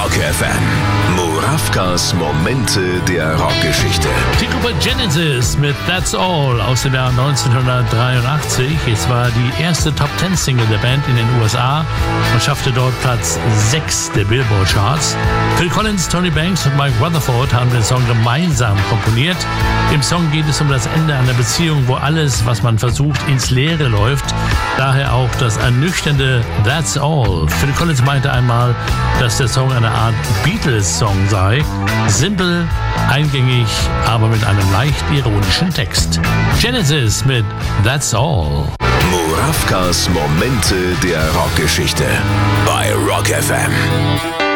Rock FM. Murawkas Momente der Rockgeschichte. Die Gruppe Genesis mit That's All aus dem Jahr 1983. Es war die erste Top-10-Single der Band in den USA und schaffte dort Platz 6 der Billboard-Charts. Phil Collins, Tony Banks und Mike Rutherford haben den Song gemeinsam komponiert. Im Song geht es um das Ende einer Beziehung, wo alles, was man versucht, ins Leere läuft. Daher auch das ernüchternde That's All. Phil Collins meinte einmal, dass der Song eine Art Beatles-Song sei. Simpel, eingängig, aber mit einem leicht ironischen Text. Genesis mit That's All. Murawkas Momente der Rockgeschichte bei Rock FM.